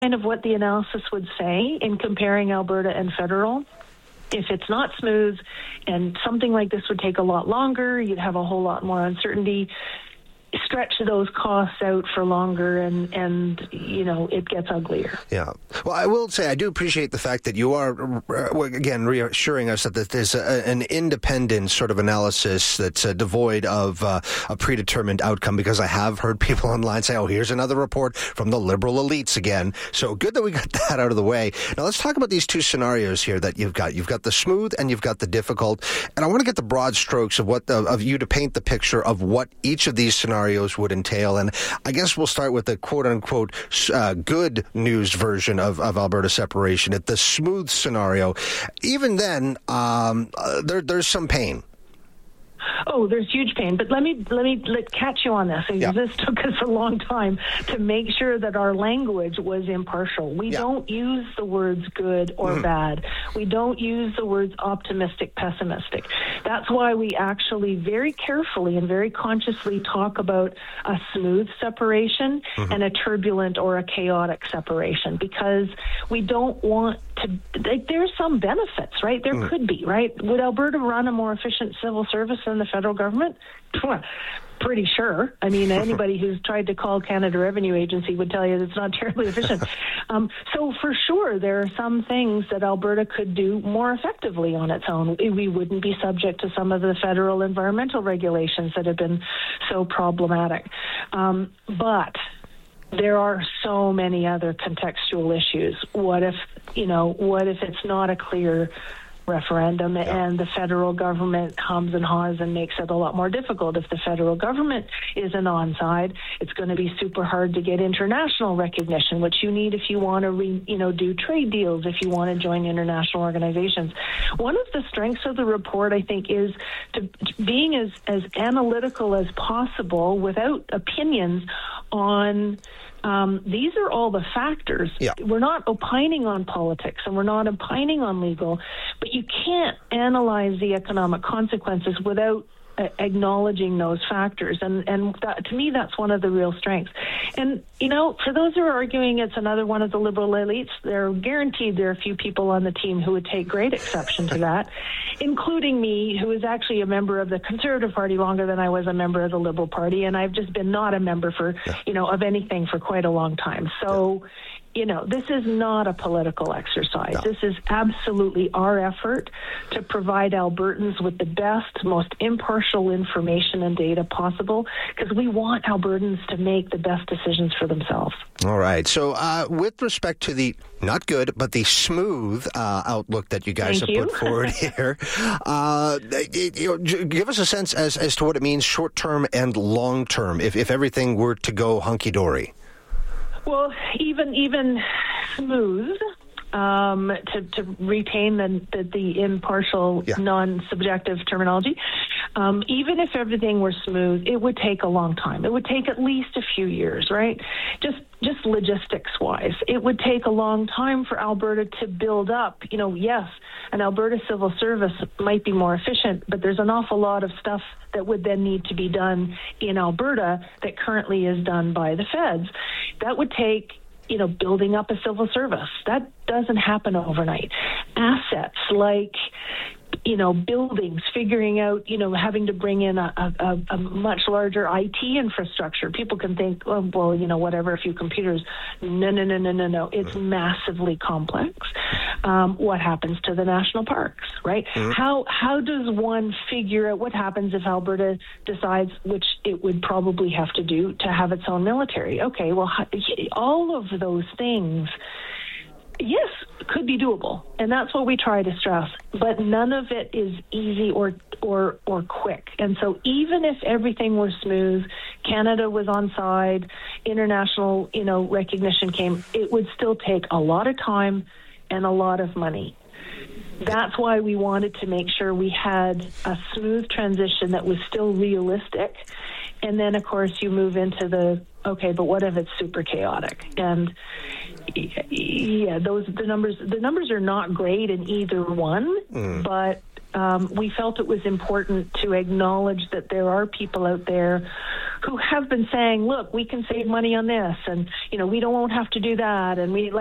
kind of what the analysis would say in comparing Alberta and federal. If it's not smooth and something like this would take a lot longer, you'd have a whole lot more uncertainty. Stretch those costs out for longer and it gets uglier. Yeah. Well, I will say I do appreciate the fact that you are, again, reassuring us that there's an independent sort of analysis that's devoid of a predetermined outcome, because I have heard people online say, oh, here's another report from the Liberal elites again. So good that we got that out of the way. Now let's talk about these two scenarios here that you've got. You've got the smooth and you've got the difficult. And I want to get the broad strokes of you to paint the picture of what each of these scenarios would entail. And I guess we'll start with the quote-unquote good news version of Alberta separation. At the smooth scenario, even then, there's some pain. Oh, there's huge pain. But let me catch you on this. Yeah. This took us a long time to make sure that our language was impartial. We don't use the words good or bad. We don't use the words optimistic, pessimistic. That's why we actually very carefully and very consciously talk about a smooth separation and a turbulent or a chaotic separation, because we don't want to, there's some benefits, right? There could be, right? Would Alberta run a more efficient civil service than the federal government? Pretty sure. I mean, anybody who's tried to call Canada Revenue Agency would tell you it's not terribly efficient. So for sure, there are some things that Alberta could do more effectively on its own. We wouldn't be subject to some of the federal environmental regulations that have been so problematic. But there are so many other contextual issues. What if it's not a clear referendum and the federal government hums and haws and makes it a lot more difficult? If the federal government isn't on side, it's going to be super hard to get international recognition, which you need if you want to do trade deals, if you want to join international organizations. One of the strengths of the report, I think, is to being as analytical as possible without opinions on these are all the factors. Yeah. We're not opining on politics and we're not opining on legal, but you can't analyze the economic consequences without acknowledging those factors. And that, to me, that's one of the real strengths. And, for those who are arguing it's another one of the Liberal elites, they're guaranteed there are a few people on the team who would take great exception to that, including me, who is actually a member of the Conservative Party longer than I was a member of the Liberal Party. And I've just been not a member for, of anything for quite a long time. So, this is not a political exercise. No. This is absolutely our effort to provide Albertans with the best, most impartial information and data possible, because we want Albertans to make the best decisions for themselves. All right. So with respect to the not good, but the smooth outlook that you guys put forward here, give us a sense as to what it means short-term and long-term, if everything were to go hunky-dory. Well, even smooth, to retain the impartial, non-subjective terminology, even if everything were smooth, it would take a long time. It would take at least a few years, right? Just logistics-wise, it would take a long time for Alberta to build up. Yes, an Alberta civil service might be more efficient, but there's an awful lot of stuff that would then need to be done in Alberta that currently is done by the feds. That would take, building up a civil service. That doesn't happen overnight. Assets like, buildings, figuring out, having to bring in a much larger IT infrastructure. People can think, whatever, a few computers. No. It's massively complex. What happens to the national parks, right? Mm-hmm. How does one figure out what happens if Alberta decides, which it would probably have to do, to have its own military? Okay, well, all of those things, yes, could be doable, and that's what we try to stress. But none of it is easy or quick. And so, even if everything were smooth, Canada was on side, international, recognition came, it would still take a lot of time and a lot of money. That's why we wanted to make sure we had a smooth transition that was still realistic. And then, of course, you move into but what if it's super chaotic? And the numbers are not great in either one, but we felt it was important to acknowledge that there are people out there who have been saying, look, we can save money on this, and we won't have to do that, and we